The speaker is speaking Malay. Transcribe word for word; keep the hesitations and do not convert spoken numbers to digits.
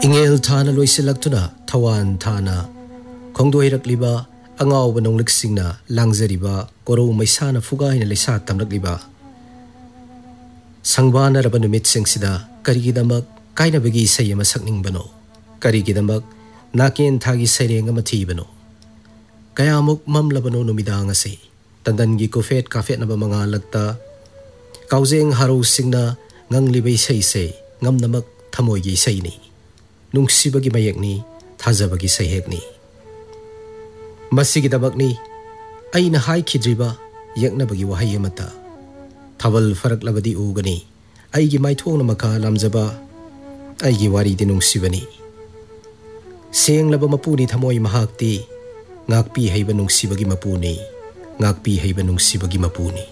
Ingel thana loisilagtuna thawan thana khongdoirakliba angawba nongliksingna langjariba koro maisana fugaina leisa tamrakliba sangbana raba numitsingsida karigidamak kainabagi sayama sakningbano karigidamak naken thagi saireng ama thibano kayamuk mamlabano numidang ase tandangi kofet kafet naba mga lagta kauzeng haro singna nganglibay saysay ngamnamak thamoygi sayni nungsibagi mayekni thajabagi sayhekni masigidabakni aina haikidriba yaknabagi wahay amata thabal faraklabadi ugani aigi maithongna makha lamjaba aigi wari di nungsibani senglaba mapuni thamoy mahakti ngakpi haiba nungsibagi mapuni ngakpi haiba nungsibagi mapuni